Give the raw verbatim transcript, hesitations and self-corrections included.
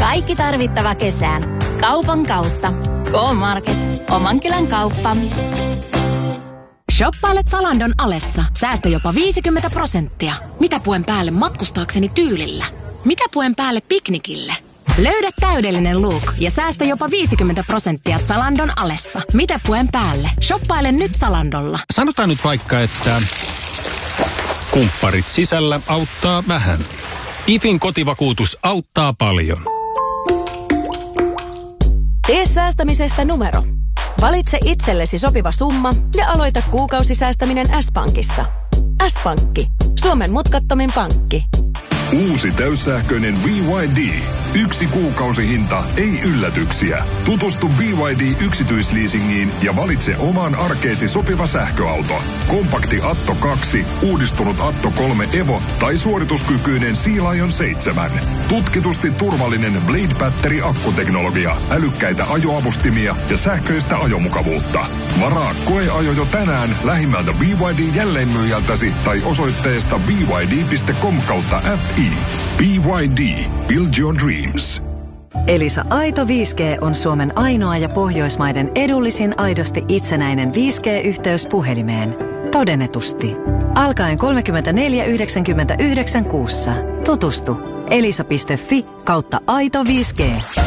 Kaikki tarvittava kesään. Kaupan kautta. K-Market. Oman kylän kauppa. Shoppailet Zalandon alessa. Säästä jopa viisikymmentä prosenttia. Mitä puen päälle matkustaakseni tyylillä? Mitä puen päälle piknikille? Löydä täydellinen look ja säästä jopa viisikymmentä prosenttia Zalandon alessa. Mitä puen päälle? Shoppaile nyt Zalandolla. Sanotaan nyt vaikka, että kumpparit sisällä auttaa vähän. IFin kotivakuutus auttaa paljon. Tee säästämisestä numero. Valitse itsellesi sopiva summa ja aloita kuukausisäästäminen S-Pankissa. S-Pankki. Suomen mutkattomin pankki. Uusi täyssähköinen B Y D. Yksi kuukausihinta, ei yllätyksiä. Tutustu B Y D-yksityisleasingiin ja valitse omaan arkeesi sopiva sähköauto. Kompakti Atto kaksi, uudistunut Atto kolme Evo tai suorituskykyinen Sea Lion seitsemän. Tutkitusti turvallinen Blade-Battery-akkuteknologia, älykkäitä ajoavustimia ja sähköistä ajomukavuutta. Varaa koeajo jo tänään lähimmältä B Y D-jälleenmyyjältäsi tai osoitteesta b y d piste com kautta f i. B Y D. Build your dreams. Elisa Aito viisi G on Suomen ainoa ja Pohjoismaiden edullisin aidosti itsenäinen viisi G-yhteys puhelimeen. Todennetusti. Alkaen kolmekymmentäneljä yhdeksänkymmentäyhdeksän kuussa. Tutustu elisa piste fi kautta aito viisi G.